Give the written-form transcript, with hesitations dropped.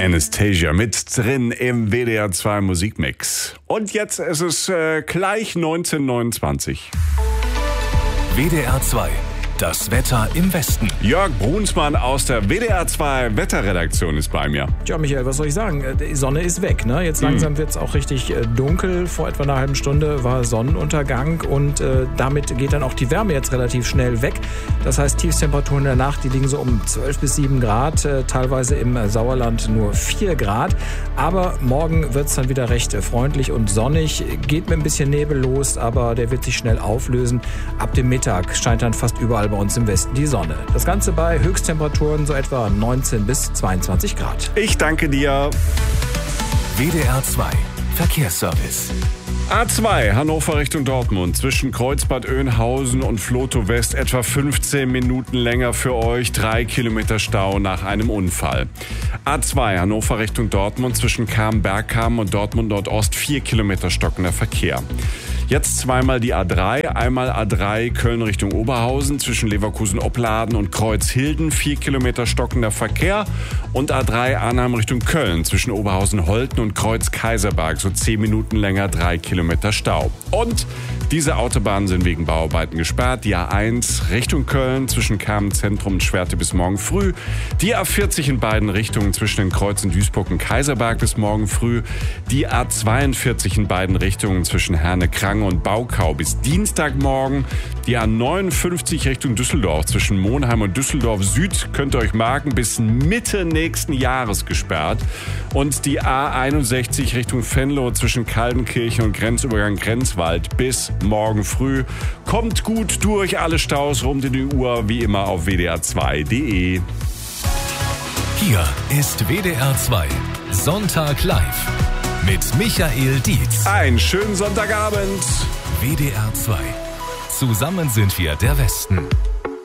Anastasia mit drin im WDR 2 Musikmix. Und jetzt ist es gleich 19:29. WDR 2. Das Wetter im Westen. Jörg Brunsmann aus der WDR 2 Wetterredaktion ist bei mir. Tja, Michael, was soll ich sagen? Die Sonne ist weg, ne? Jetzt langsam wird es auch richtig dunkel. Vor etwa einer halben Stunde war Sonnenuntergang und damit geht dann auch die Wärme jetzt relativ schnell weg. Das heißt, Tiefstemperaturen in der Nacht, die liegen so um 12 bis 7 Grad, teilweise im Sauerland nur 4 Grad. Aber morgen wird es dann wieder recht freundlich und sonnig. Geht mit ein bisschen Nebel los, aber der wird sich schnell auflösen. Ab dem Mittag scheint dann fast überall bei uns im Westen die Sonne. Das Ganze bei Höchsttemperaturen so etwa 19 bis 22 Grad. Ich danke dir. WDR 2 Verkehrsservice. A2 Hannover Richtung Dortmund zwischen Kreuzbad Oeynhausen und Vlotho West etwa 15 Minuten länger für euch, 3 Kilometer Stau nach einem Unfall. A2 Hannover Richtung Dortmund zwischen Bergkamen und Dortmund Nordost 4 Kilometer stockender Verkehr. Jetzt zweimal die A3, einmal A3 Köln Richtung Oberhausen zwischen Leverkusen-Opladen und Kreuzhilden, 4 Kilometer stockender Verkehr und A3 Arnhem Richtung Köln zwischen Oberhausen-Holten und Kreuz-Kaiserberg, so 10 Minuten länger, 3 Kilometer Stau. Und diese Autobahnen sind wegen Bauarbeiten gesperrt. Die A1 Richtung Köln zwischen Kärntenzentrum und Schwerte bis morgen früh. Die A40 in beiden Richtungen zwischen den Kreuzen Duisburg und Kaiserberg bis morgen früh. Die A42 in beiden Richtungen zwischen Herne-Krange und Baukau bis Dienstagmorgen. Die A59 Richtung Düsseldorf zwischen Monheim und Düsseldorf Süd könnt ihr euch merken, bis Mitte nächsten Jahres gesperrt. Und die A61 Richtung Venlo zwischen Kaldenkirchen und Grenzübergang Grenzwald bis morgen früh. Kommt gut durch alle Staus rund um die Uhr, wie immer auf wdr2.de. Hier ist WDR 2 Sonntag live mit Michael Dietz. Einen schönen Sonntagabend. WDR 2. Zusammen sind wir der Westen.